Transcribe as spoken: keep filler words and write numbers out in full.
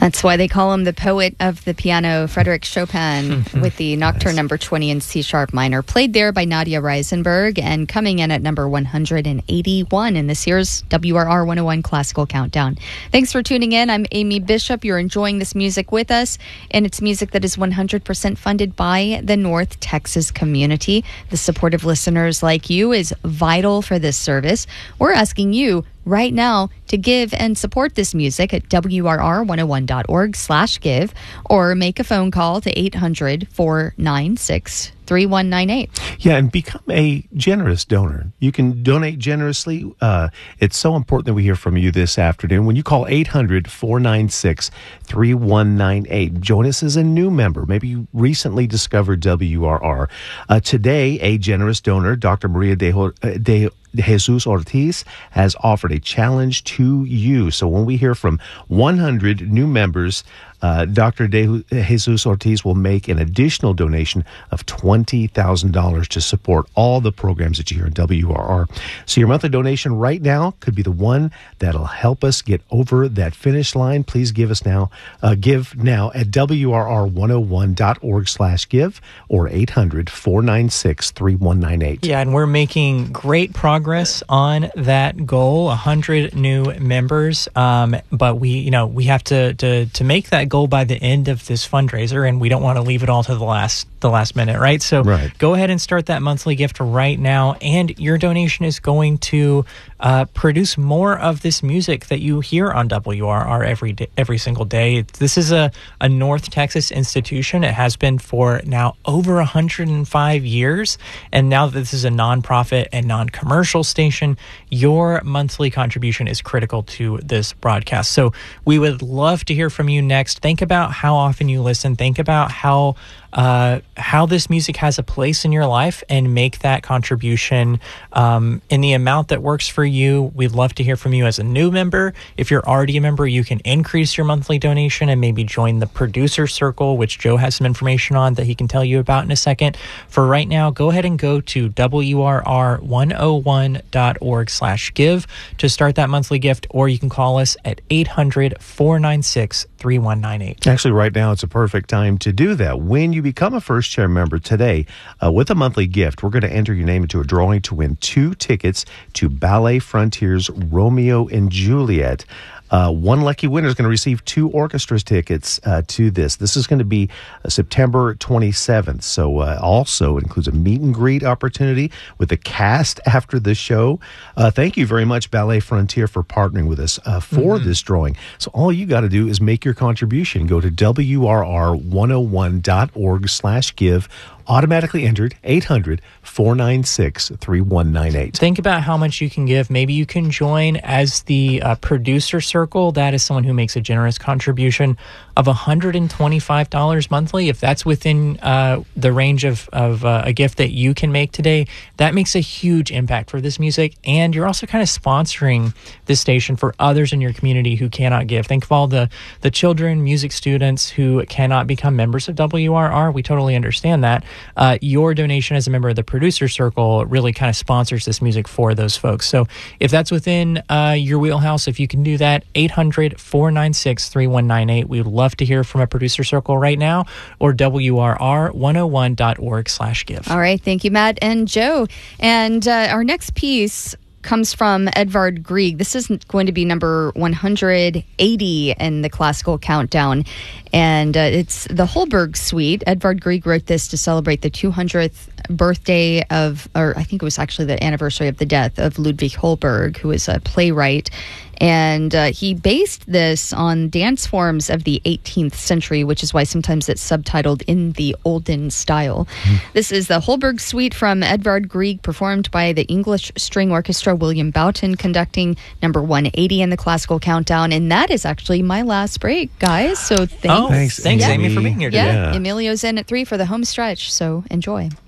That's why they call him the poet of the piano, Frédéric Chopin, with the Nocturne nice. number twenty in C-sharp minor, played there by Nadia Reisenberg, and coming in at number one hundred eighty-one in this year's W R R one oh one Classical Countdown. Thanks for tuning in. I'm Amy Bishop. You're enjoying this music with us, and it's music that is one hundred percent funded by the North Texas community. The support of listeners like you is vital for this service. We're asking you right now to give and support this music at W R R one oh one dot org slash give, or make a phone call to eight hundred, four nine six, three one nine eight. Yeah, and become a generous donor. You can donate generously. Uh, it's so important that we hear from you this afternoon. When you call eight hundred, four nine six, three one nine eight, join us as a new member. Maybe you recently discovered W R R. Uh, today, a generous donor, Doctor Maria de, de Jesus Ortiz, has offered a challenge to you. So when we hear from one hundred new members, uh, Doctor De Jesus Ortiz will make an additional donation of twenty thousand dollars to support all the programs that you hear in W R R. So your monthly donation right now could be the one that'll help us get over that finish line. Please give us now, uh, give now at W R R one oh one dot org slash give, or eight hundred, four nine six, three one nine eight. Yeah, and we're making great progress on that goal, one hundred new members. Um, but we, you know, we have to, to to make that goal by the end of this fundraiser, and we don't want to leave it all to the last the last minute, right? So right. Go ahead and start that monthly gift right now, and your donation is going to uh, produce more of this music that you hear on W R R every day, every single day. This is a, a North Texas institution. It has been for now over one hundred five years, and now that this is a nonprofit and non-commercial station, your monthly contribution is critical to this broadcast. So we would love to hear from you next. Think about how often you listen. Think about how uh, how this music has a place in your life, and make that contribution um, in the amount that works for you. We'd love to hear from you as a new member. If you're already a member, you can increase your monthly donation and maybe join the producer circle, which Joe has some information on that he can tell you about in a second. For right now, go ahead and go to W R R one oh one dot org slash give to start that monthly gift, or you can call us at eight hundred, four nine six, three one nine eight. Actually, right now, it's a perfect time to do that. When you become a first chair member today, uh, with a monthly gift, we're going to enter your name into a drawing to win two tickets to Ballet Frontiers Romeo and Juliet. Uh, one lucky winner is going to receive two orchestra tickets uh, to this. This is going to be uh, September twenty-seventh. So uh, also includes a meet and greet opportunity with the cast after the show. Uh, thank you very much, Ballet Frontier, for partnering with us uh, for mm-hmm. this drawing. So all you got to do is make your contribution. Go to W R R one oh one dot org slash give. Automatically entered, eight hundred, four nine six, three one nine eight. Think about how much you can give. Maybe you can join as the uh, producer circle. That is someone who makes a generous contribution of one hundred twenty-five dollars monthly. If that's within uh, the range of, of uh, a gift that you can make today, that makes a huge impact for this music. And you're also kind of sponsoring this station for others in your community who cannot give. Think of all the, the children, music students who cannot become members of W R R. We totally understand that. Uh, your donation as a member of the producer circle really kind of sponsors this music for those folks. So if that's within uh, your wheelhouse, if you can do that, eight hundred, four nine six, three one nine eight. We'd love to hear from a producer circle right now, or W R R one oh one dot org slash give. All right. Thank you, Matt and Joe. And uh, our next piece comes from Edvard Grieg. This is going to be number one hundred eighty in the Classical Countdown, and uh, it's the Holberg Suite. Edvard Grieg wrote this to celebrate the two hundredth birthday of, or I think it was actually the anniversary of the death of Ludwig Holberg, who was a playwright. And uh, he based this on dance forms of the eighteenth century, which is why sometimes it's subtitled In the Olden Style. Mm. This is the Holberg Suite from Edvard Grieg, performed by the English String Orchestra, William Boughton conducting, number one eighty in the Classical Countdown. And that is actually my last break, guys. So thanks. Oh, thanks, thanks yeah. Amy, for being here today. Yeah, yeah. Emilio's in at three for the home stretch, so enjoy.